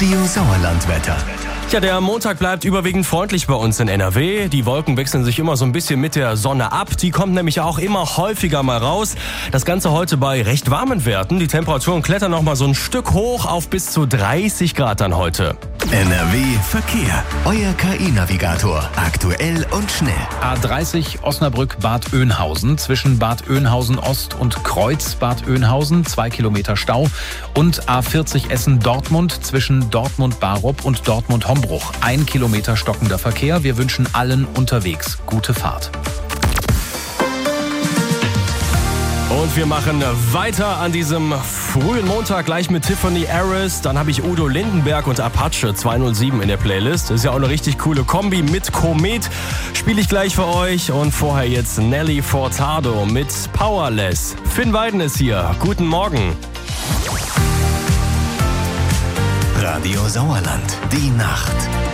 Radio Sauerland-Wetter. Ja, der Montag bleibt überwiegend freundlich bei uns in NRW. Die Wolken wechseln sich immer so ein bisschen mit der Sonne ab. Die kommt nämlich auch immer häufiger mal raus. Das Ganze heute bei recht warmen Werten. Die Temperaturen klettern noch mal so ein Stück hoch auf bis zu 30 Grad dann heute. NRW Verkehr. Euer KI-Navigator. Aktuell und schnell. A30 Osnabrück-Bad Oeynhausen. Zwischen Bad Oeynhausen Ost und Kreuz Bad Oeynhausen 2 Kilometer Stau. Und A40 Essen-Dortmund zwischen Dortmund-Barup und Dortmund-Hombruch. 1 Kilometer stockender Verkehr. Wir wünschen allen unterwegs gute Fahrt. Und wir machen weiter an diesem frühen Montag gleich mit Tiffany Harris. Dann habe ich Udo Lindenberg und Apache 207 in der Playlist. Das ist ja auch eine richtig coole Kombi mit Komet. Spiele ich gleich für euch. Und vorher jetzt Nelly Furtado mit Powerless. Finn Weiden ist hier. Guten Morgen. Radio Sauerland. Die Nacht.